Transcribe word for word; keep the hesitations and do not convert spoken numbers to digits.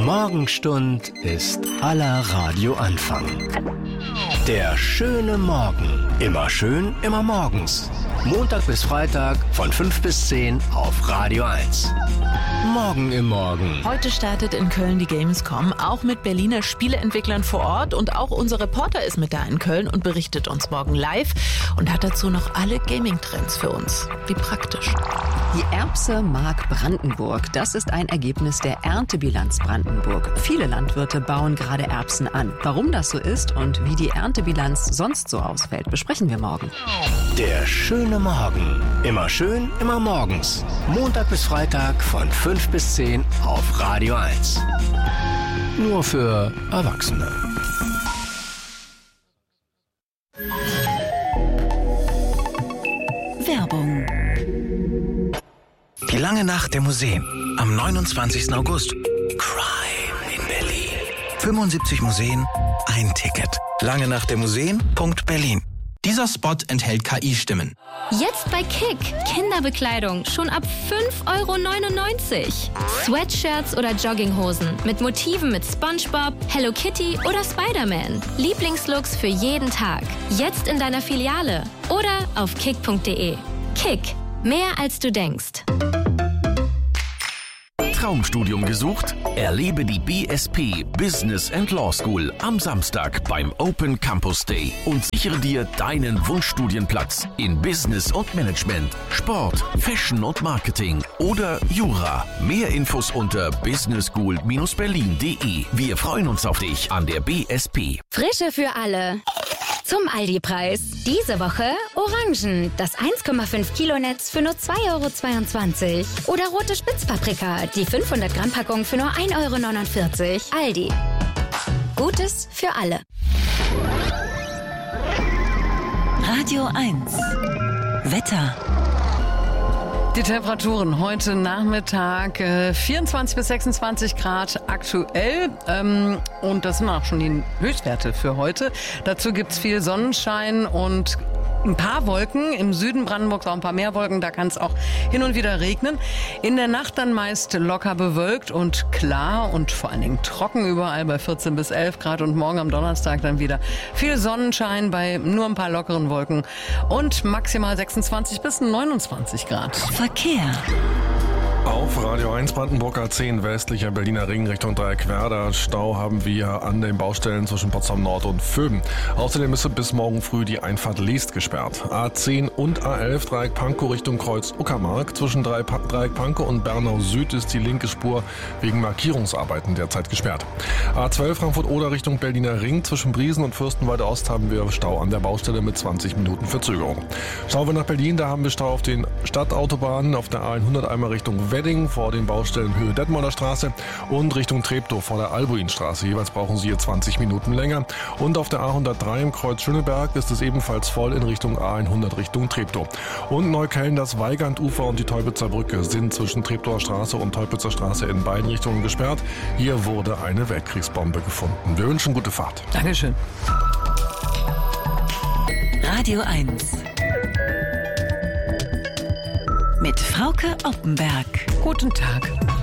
Morgenstund ist aller Radioanfang. Der schöne Morgen. Immer schön, immer morgens. Montag bis Freitag von fünf bis zehn auf Radio eins. Morgen im Morgen. Heute startet in Köln die Gamescom, auch mit Berliner Spieleentwicklern vor Ort. Und auch unser Reporter ist mit da in Köln und berichtet uns morgen live und hat dazu noch alle Gaming-Trends für uns. Wie praktisch. Die Erbse mag Brandenburg. Das ist ein Ergebnis der Erntebilanz Brandenburg. Viele Landwirte bauen gerade Erbsen an. Warum das so ist und wie die Erntebilanz sonst so ausfällt, besprechen wir morgen. Der schöne Morgen. Immer schön, immer morgens. Montag bis Freitag von fünf bis zehn auf Radio eins. Nur für Erwachsene. Werbung. Die lange Nacht der Museen am neunundzwanzigsten August. Crime in Berlin. fünfundsiebzig Museen, ein Ticket. Lange Nacht der Museen Punkt Berlin. Dieser Spot enthält K I-Stimmen. Jetzt bei Kick. Kinderbekleidung schon ab fünf Euro neunundneunzig. Sweatshirts oder Jogginghosen mit Motiven mit SpongeBob, Hello Kitty oder Spider-Man. Lieblingslooks für jeden Tag. Jetzt in deiner Filiale oder auf kick punkt de. Kick. Mehr als du denkst. Traumstudium gesucht? Erlebe die B S P Business and Law School am Samstag beim Open Campus Day und sichere dir deinen Wunschstudienplatz in Business und Management, Sport, Fashion und Marketing oder Jura. Mehr Infos unter business school dash berlin punkt de. Wir freuen uns auf dich an der B S P. Frische für alle. Zum Aldi-Preis. Diese Woche Orangen, das eins Komma fünf Kilo Netz für nur zwei Euro zweiundzwanzig. Oder rote Spitzpaprika, die fünfhundert Gramm Packung für nur ein Euro neunundvierzig. Aldi. Gutes für alle. Radio eins. Wetter. Die Temperaturen heute Nachmittag äh, vierundzwanzig bis sechsundzwanzig Grad aktuell ähm, und das sind auch schon die Höchstwerte für heute. Dazu gibt's viel Sonnenschein und ein paar Wolken, im Süden Brandenburgs auch ein paar mehr Wolken, da kann es auch hin und wieder regnen. In der Nacht dann meist locker bewölkt und klar und vor allen Dingen trocken überall bei vierzehn bis elf Grad und morgen am Donnerstag dann wieder viel Sonnenschein bei nur ein paar lockeren Wolken und maximal sechsundzwanzig bis neunundzwanzig Grad. Verkehr. Auf Radio eins Brandenburg A zehn westlicher Berliner Ring Richtung Dreieckwerder. Stau haben wir an den Baustellen zwischen Potsdam Nord und Vöben. Außerdem ist bis morgen früh die Einfahrt Leest gesperrt. A zehn und A elf Dreieck Pankow Richtung Kreuz Uckermark. Zwischen Dreieck Pankow und Bernau Süd ist die linke Spur wegen Markierungsarbeiten derzeit gesperrt. A zwölf Frankfurt-Oder Richtung Berliner Ring. Zwischen Briesen und Fürstenwalde Ost haben wir Stau an der Baustelle mit zwanzig Minuten Verzögerung. Schauen wir nach Berlin, da haben wir Stau auf den Stadtautobahnen, auf der A hundert einmal Richtung Wedding vor den Baustellen Höhe Detmolder Straße und Richtung Treptow vor der Albuinstraße. Jeweils brauchen Sie hier zwanzig Minuten länger. Und auf der A hundertdrei im Kreuz Schöneberg ist es ebenfalls voll in Richtung A hundert Richtung Treptow. Und Neukölln, das Weigandufer und die Teupitzer Brücke sind zwischen Treptower Straße und Teupitzer Straße in beiden Richtungen gesperrt. Hier wurde eine Weltkriegsbombe gefunden. Wir wünschen gute Fahrt. Dankeschön. Radio eins. Mit Frauke Oppenberg. Guten Tag.